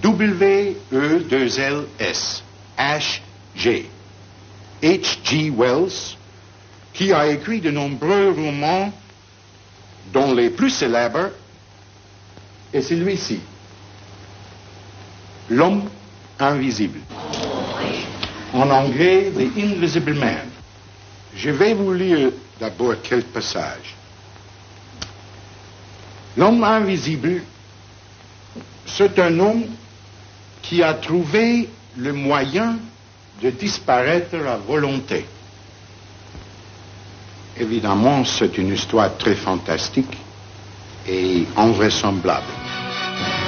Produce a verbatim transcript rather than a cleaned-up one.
W E deux L S, H G. H G Wells, qui a écrit de nombreux romans, dont les plus célèbres est celui-ci, L'homme invisible. En anglais, The Invisible Man. Je vais vous lire d'abord quelques passages. L'homme invisible, c'est un homme qui a trouvé le moyen de disparaître à volonté. Évidemment, c'est une histoire très fantastique et invraisemblable.